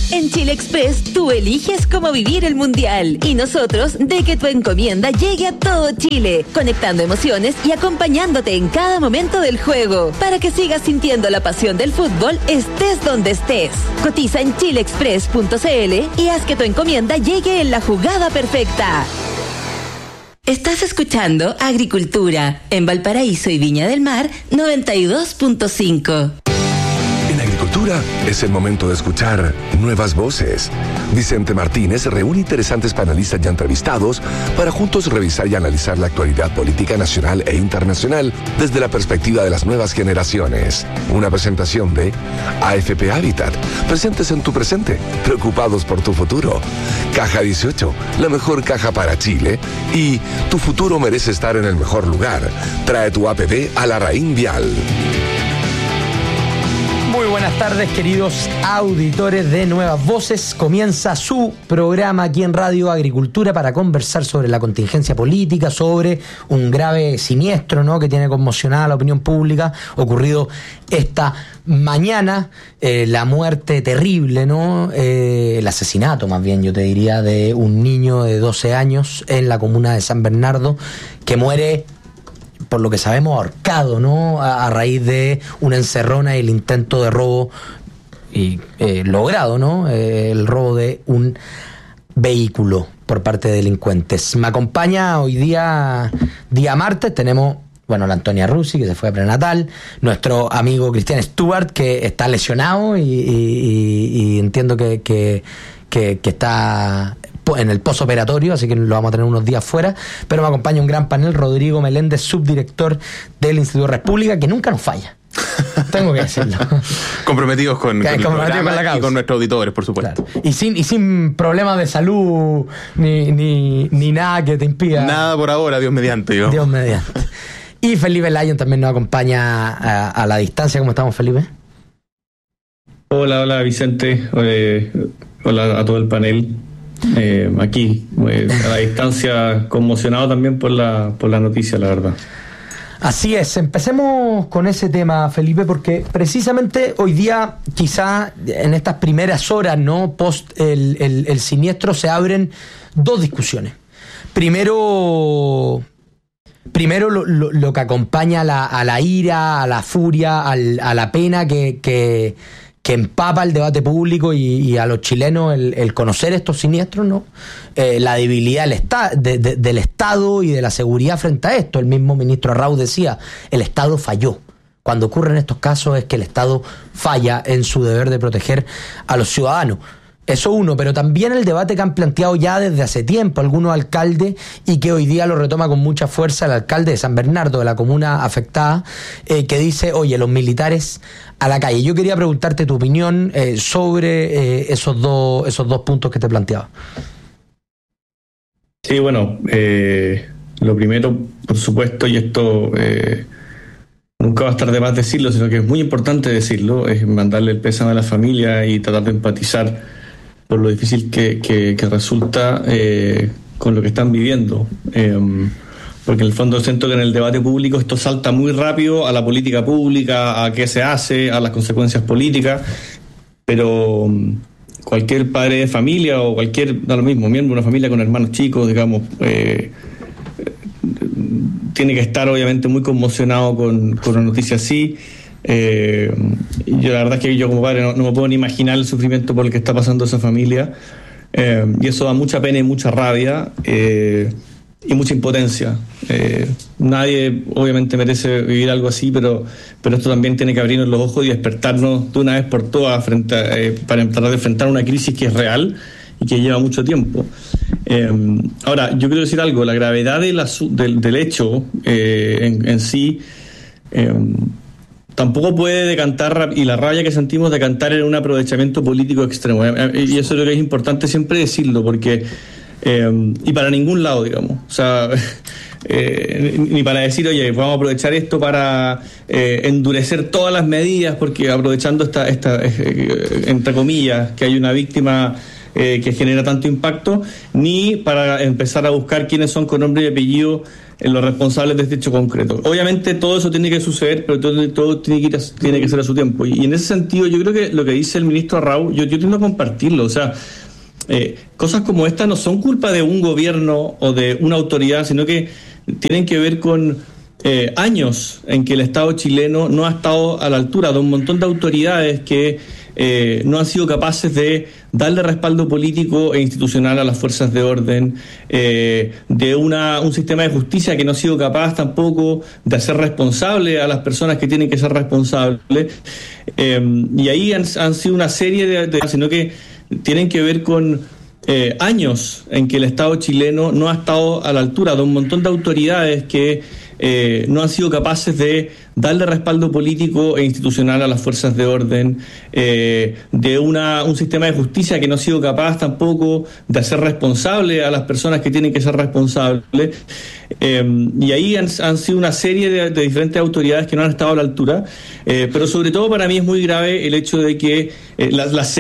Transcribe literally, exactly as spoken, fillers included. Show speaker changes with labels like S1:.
S1: En Chile Express, tú eliges cómo vivir el Mundial y nosotros de que tu encomienda llegue a todo Chile, conectando emociones y acompañándote en cada momento del juego, para que sigas sintiendo la pasión del fútbol estés donde estés. Cotiza en chile express punto c l y haz que tu encomienda llegue en la jugada perfecta. Estás escuchando Agricultura en Valparaíso y Viña del Mar noventa y dos punto cinco.
S2: En Agricultura es el momento de escuchar nuevas voces. Vicente Martínez reúne interesantes panelistas y entrevistados para juntos revisar y analizar la actualidad política nacional e internacional desde la perspectiva de las nuevas generaciones. Una presentación de A F P Habitat, presentes en tu presente, preocupados por tu futuro. Caja dieciocho, la mejor caja para Chile. Y tu futuro merece estar en el mejor lugar. Trae tu A P P a la Raín Vial.
S3: Muy buenas tardes, queridos auditores de Nuevas Voces. Comienza su programa aquí en Radio Agricultura para conversar sobre la contingencia política, sobre un grave siniestro, ¿no?, que tiene conmocionada la opinión pública, ocurrido esta mañana, eh, la muerte terrible, ¿no?, eh, el asesinato, más bien yo te diría, de un niño de doce años en la comuna de San Bernardo, que muere, por lo que sabemos, ahorcado, ¿no?, a, a raíz de una encerrona y el intento de robo y eh, logrado, ¿no?, eh, el robo de un vehículo por parte de delincuentes. Me acompaña hoy día, día martes, tenemos, bueno, la Antonia Rusi, que se fue a prenatal, nuestro amigo Cristian Stewart, que está lesionado y, y, y, y entiendo que, que, que, que está en el postoperatorio, así que lo vamos a tener unos días fuera, pero me acompaña un gran panel, Rodrigo Meléndez, subdirector del Instituto República, que nunca nos falla. Tengo que decirlo.
S4: Comprometidos con, con, el
S3: comprometido con la causa
S4: y con nuestros auditores, por supuesto.
S3: Claro. Y sin y sin problemas de salud ni, ni, ni nada que te impida.
S4: Nada por ahora, Dios mediante. Yo.
S3: Dios mediante. Y Felipe Lyon también nos acompaña a, a la distancia. ¿Cómo estamos, Felipe?
S5: Hola, hola Vicente. Eh, hola a todo el panel. Eh, aquí, eh, a la distancia, conmocionado también por la, por la noticia, la verdad.
S3: Así es, empecemos con ese tema, Felipe, porque precisamente hoy día, quizá en estas primeras horas, ¿no?, post el, el, el siniestro, se abren dos discusiones. Primero, primero lo, lo, lo que acompaña a la, a la ira, a la furia, al, a la pena que, que, que empapa el debate público y, y a los chilenos el, el conocer estos siniestros, ¿no? Eh, la debilidad del, esta, de, de, del Estado y de la seguridad frente a esto. El mismo ministro Arrau decía, el Estado falló. Cuando ocurren estos casos es que el Estado falla en su deber de proteger a los ciudadanos. Eso uno, pero también el debate que han planteado ya desde hace tiempo algunos alcaldes y que hoy día lo retoma con mucha fuerza el alcalde de San Bernardo, de la comuna afectada, eh, que dice, oye, los militares a la calle. Yo quería preguntarte tu opinión eh, sobre eh, esos dos esos dos puntos que te planteaba.
S5: Sí, bueno, eh, lo primero, por supuesto, y esto eh, nunca va a estar de más decirlo, sino que es muy importante decirlo, es mandarle el pésame a la familia y tratar de empatizar por lo difícil que, que, que resulta eh, con lo que están viviendo. Eh, porque en el fondo siento que en el debate público esto salta muy rápido a la política pública, a qué se hace, a las consecuencias políticas, pero cualquier padre de familia o cualquier, da lo mismo, miembro de una familia con hermanos chicos, digamos, eh, tiene que estar obviamente muy conmocionado con, con una noticia así. Eh, yo la verdad es que yo como padre no, no me puedo ni imaginar el sufrimiento por el que está pasando esa familia, eh, y eso da mucha pena y mucha rabia eh, y mucha impotencia. Eh, nadie obviamente merece vivir algo así, pero, pero esto también tiene que abrirnos los ojos y despertarnos de una vez por todas frente a, eh, para tratar de enfrentar una crisis que es real y que lleva mucho tiempo. Eh, ahora, yo quiero decir algo, la gravedad del, del, del hecho eh, en, en sí eh, tampoco puede decantar, y la rabia que sentimos decantar en un aprovechamiento político extremo. Y eso es lo que es importante siempre decirlo, porque eh, y para ningún lado, digamos. O sea, eh, ni para decir, oye, vamos a aprovechar esto para eh, endurecer todas las medidas, porque aprovechando esta, esta eh, entre comillas, que hay una víctima eh, que genera tanto impacto, ni para empezar a buscar quiénes son con nombre y apellido en los responsables de este hecho concreto. Obviamente todo eso tiene que suceder, pero todo, todo tiene, que ir a, tiene que ser a su tiempo. Y, y en ese sentido yo creo que lo que dice el ministro Arrau, yo, yo tiendo a compartirlo. O sea, eh, cosas como esta no son culpa de un gobierno o de una autoridad, sino que tienen que ver con eh, años en que el Estado chileno no ha estado a la altura de un montón de autoridades que eh, no han sido capaces de darle respaldo político e institucional a las fuerzas de orden, eh, de una, un sistema de justicia que no ha sido capaz tampoco de hacer responsable a las personas que tienen que ser responsables. Eh, y ahí han, han sido una serie de, de... sino que tienen que ver con eh, años en que el Estado chileno no ha estado a la altura de un montón de autoridades que eh, no han sido capaces de darle respaldo político e institucional a las fuerzas de orden, eh, de una, un sistema de justicia que no ha sido capaz tampoco de hacer responsable a las personas que tienen que ser responsables. Eh, y ahí han, han sido una serie de, de diferentes autoridades que no han estado a la altura, eh, pero sobre todo para mí es muy grave el hecho de que eh, las, las